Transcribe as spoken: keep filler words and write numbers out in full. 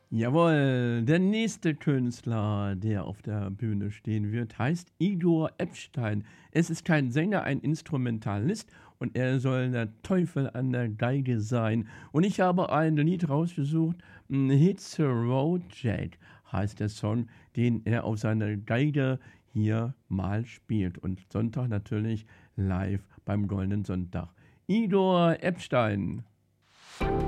Jawohl, der nächste Künstler, der auf der Bühne stehen wird, heißt Igor Eppstein. Es ist kein Sänger, ein Instrumentalist und er soll der Teufel an der Geige sein. Und ich habe ein Lied rausgesucht, hm, „Hit the Road Jack" heißt der Song, den er auf seiner Geige hier mal spielt und Sonntag natürlich live beim Goldenen Sonntag. Igor Eppstein.